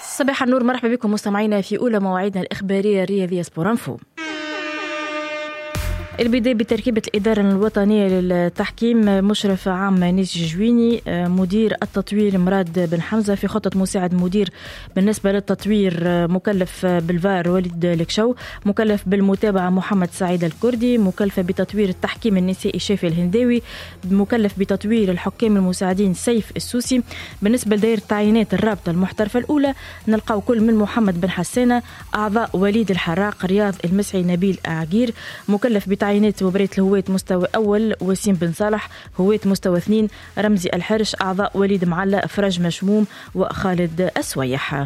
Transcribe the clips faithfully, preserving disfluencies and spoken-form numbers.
صباح النور، مرحبا بكم مستمعينا في أولى مواعيدنا الإخبارية الرياضية سبور انفو. البداية بتركيبة الإدارة الوطنية للتحكيم، مشرف عام نيس جويني، مدير التطوير مراد بن حمزة، في خطة مساعد مدير بالنسبة للتطوير مكلف بالفار وليد الكشو، مكلف بالمتابعة محمد سعيد الكردي، مكلفة بتطوير التحكيم النسائي شافي الهنداوي، مكلف بتطوير الحكام المساعدين سيف السوسي. بالنسبة لدائرة تعيينات الرابطة المحترفة الأولى نلقاو كل من محمد بن حسانة، أعضاء وليد الحراق، رياض المسعي، نبيل أعجير، مكلف بتعيينات مباراة الهواة مستوى أول وسيم بن صالح، هواة مستوى اثنين رمزي الحرش، أعضاء وليد معلى، فرج مشموم وخالد السويح.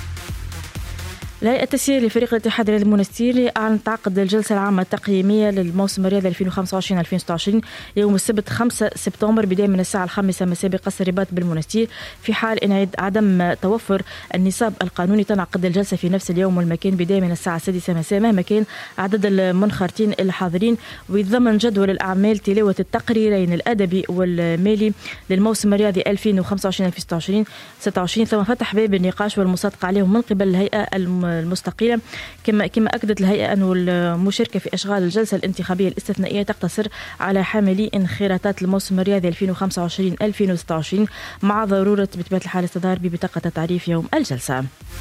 الهيئة التسييرية لفريق الاتحاد الرياضي المونستيري أعلنت تعقد الجلسة العامة التقييمية للموسم الرياضي ألفين وخمسة وعشرين ألفين وستة وعشرين يوم السبت خمسة سبتمبر بداية من الساعة الخامسة مساء بقصر الرباط بالمنستير. في حال إن عدم توفر النصاب القانوني تنعقد الجلسة في نفس اليوم والمكان بداية من الساعة السادسة مساء مهما كان عدد المنخرطين الحاضرين. ويتضمن جدول الأعمال تلاوة التقريرين الأدبي والمالي للموسم الرياضي ألفين وخمسة وعشرين ألفين وستة وعشرين، ثم فتح باب النقاش والمصادقة عليهم من قبل الهيئة المستقلة. كما كما أكدت الهيئة أن المشاركة في أشغال الجلسة الانتخابية الاستثنائية تقتصر على حاملي انخراطات الموسم الرياضي ألفين وخمسة وعشرين ألفين وستة وعشرين مع ضرورة بطبيعة الحال استظهار ببطاقة التعريف يوم الجلسة.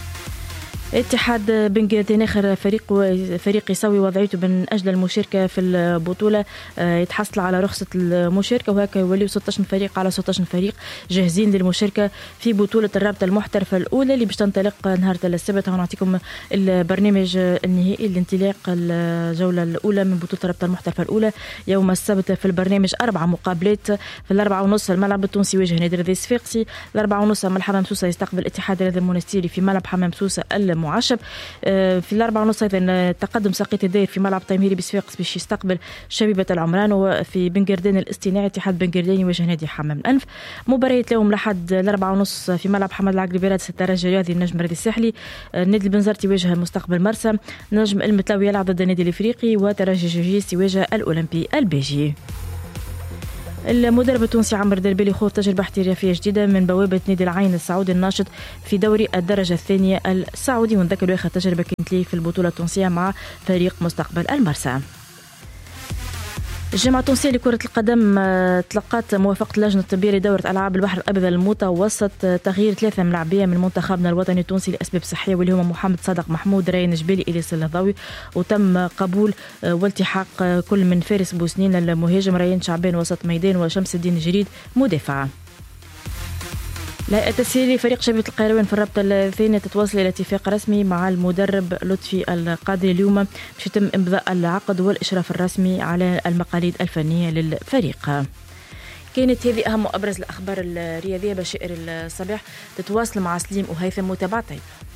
اتحاد بنغردين آخر فريق فريق يسوي وضعيته من أجل المشاركة في البطولة، يتحصل على رخصة المشاركة، وهكا يوليو ستة عشر فريق على ستة عشر فريق جاهزين للمشاركة في بطولة الرابطة المحترفة الأولى اللي باش تنطلق نهار السبت. هنعطيكم البرنامج النهائي لانطلاق الجولة الأولى من بطولة الرابطة المحترفة الأولى يوم السبت. في البرنامج أربع مقابلات. في الأربعة ونص الملعب التونسي يواجه نادي الرياضي الصفاقسي، الأربعة ونص من حمام سوسة يستقبل الاتحاد الرياضي المونستيري في ملعب حمام سوسة معشب. في الأربعة ونص أيضا تقدم ساقية الداير في ملعب تيميري بصفاقس باش يستقبل شبيبة العمران. وفي بنغردين الاصطناعي اتحاد بنغردين يواجه نادي حمام الأنف. مباريات اليوم لحد الأربعة ونص في ملعب حمد العقربي بيرادس الترجي الرياضي النجم الرياضي الساحلي، نادي البنزرتي يواجه مستقبل مرسى، نجم المتلاوي يلعب ضد النادي الافريقي، وترجي جوجيس يواجه الاولمبي البيجي. المدرب التونسي عمر دربيلي خوض تجربة احترافية جديدة من بوابة نادي العين السعودي الناشط في دوري الدرجة الثانية السعودي، ونذكر واخد تجربة كانت ليه في البطولة التونسية مع فريق مستقبل المرسى. الجامعة التونسية لكرة القدم تلقت موافقة اللجنة الطبية لدورة ألعاب البحر الأبيض المتوسط تغيير ثلاثة ملاعبية من منتخبنا الوطني التونسي لأسباب صحية، واللي هما محمد صادق محمود، ريان جبالي، إلياس اللهضاوي. وتم قبول والتحاق كل من فارس بوسنين المهاجم، ريان شعبان وسط ميدان، وشمس الدين جريد مدافع. الهيئة التسييرية فريق شبيبة القيروان في الرابطة الثانية تتواصل إلى اتفاق رسمي مع المدرب لطفي القادري اليوم باش يتم إمضاء العقد والإشراف الرسمي على المقاليد الفنية للفريق. كانت هذه أهم وأبرز الأخبار الرياضية. بشائر الصباح تتواصل مع سليم وهيثم متابعتين.